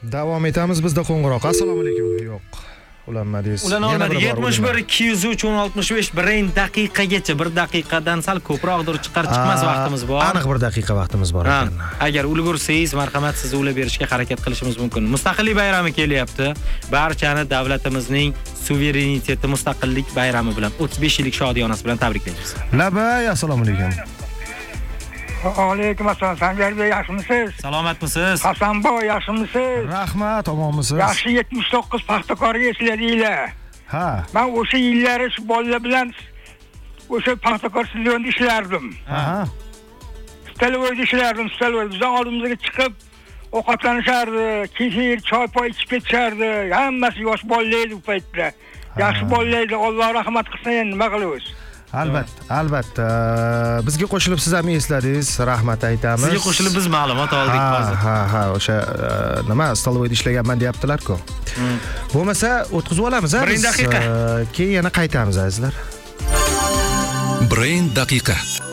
Davom etamiz bizda qo'ng'iroq. Assalomu alaykum. Yo'q. Ulanmadingiz. Ulanolmadi. 71 203 65 1 daqiqagacha 1 daqiqadan sal ko'proqdir chiqar-chiqmas vaqtimiz bor. Aniq 1 daqiqa vaqtimiz bor ekan. Agar ulgursangiz, marhamat sizni ulab berishga harakat qilishimiz mumkin. Mustaqillik bayrami kelyapti. Barchani davlatimizning suvereniteti mustaqillik bayrami bilan 35 yillik shodiyonasi bilan tabriklaymiz. Labay, assalomu alaykum. Alaykum assalom. Sanjarbek, yaxshimisiz? Salomatmisiz? Hasanboy, yaxshimisiz? Rahmat, omonmisiz? Yaxshi 79 paxtakorga esladinglar. Ha. Men o'sha yillari shu bolalar bilan o'sha paxtakor stadionida ishlardim. Aha. Stalovoyda ishlardim, stalovoy. Bizdan oldimizga chiqib ovqatlanishardi, kefir, choy-poy ichib ketishardi. Hammasi yosh bolalar edi u paytda. Yaxshi bolalar edi. Alloh rahmat qilsin, endi nima qilamiz? Albatta. Bizga qo'shilib siz ham esladingiz, rahmat aytamiz. Sizga qo'shilib biz ma'lumot oldik hozir. Ha, o'sha nima Stalovoyda ishlaganman deyaptilar-ku. Bo'lmasa o'tkazib olamiz, 1 daqiqa. Keyin yana qaytamiz azizlar. 1 daqiqa.